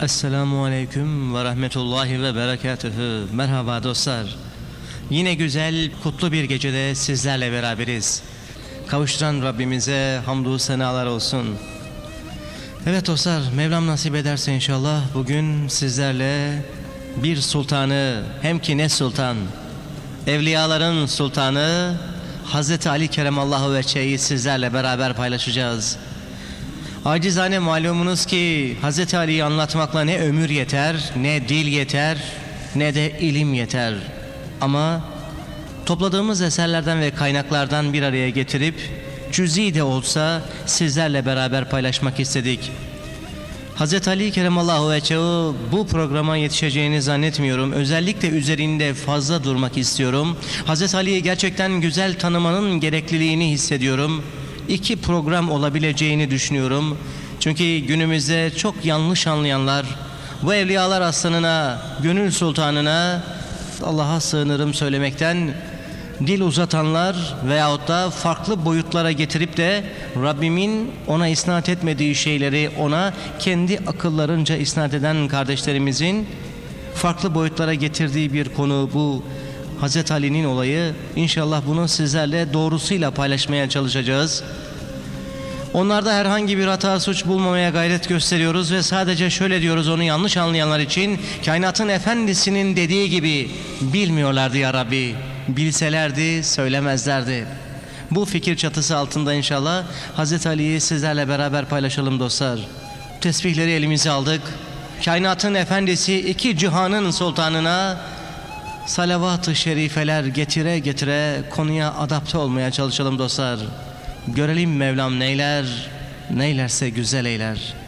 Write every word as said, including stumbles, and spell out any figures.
Esselamu Aleyküm ve Rahmetullahi ve Berekatühü. Merhaba dostlar. Yine güzel, kutlu bir gecede sizlerle beraberiz. Kavuşturan Rabbimize hamdü senalar olsun. Evet dostlar, Mevlam nasip ederse inşallah bugün sizlerle bir sultanı, hem ki ne sultan, evliyaların sultanı Hazreti Ali Keremallahu Veçhe'yi sizlerle beraber paylaşacağız. Acizane malumunuz ki Hazreti Ali'yi anlatmakla ne ömür yeter, ne dil yeter, ne de ilim yeter. Ama topladığımız eserlerden ve kaynaklardan bir araya getirip cüz'i de olsa sizlerle beraber paylaşmak istedik. Hazreti Ali Keremallahu Veçhe'yi bu programa yetişeceğini zannetmiyorum. Özellikle üzerinde fazla durmak istiyorum. Hazreti Ali'yi gerçekten güzel tanımanın gerekliliğini hissediyorum. İki program olabileceğini düşünüyorum. Çünkü günümüzde çok yanlış anlayanlar, bu evliyalar aslanına, gönül sultanına, Allah'a sığınırım söylemekten, dil uzatanlar veyahut da farklı boyutlara getirip de Rabbimin ona isnat etmediği şeyleri ona kendi akıllarınca isnat eden kardeşlerimizin farklı boyutlara getirdiği bir konu bu. Hazreti Ali'nin olayı. İnşallah bunu sizlerle doğrusuyla paylaşmaya çalışacağız. Onlarda herhangi bir hata, suç bulmamaya gayret gösteriyoruz ve sadece şöyle diyoruz onu yanlış anlayanlar için: kainatın efendisinin dediği gibi bilmiyorlardı ya Rabbi. Bilselerdi söylemezlerdi. Bu fikir çatısı altında inşallah Hazreti Ali'yi sizlerle beraber paylaşalım dostlar. Tesbihleri elimize aldık. Kainatın efendisi, iki cihanın sultanına salavat-ı şerifeler getire getire konuya adapte olmaya çalışalım dostlar. Görelim Mevlam neyler, neylerse güzel eyler.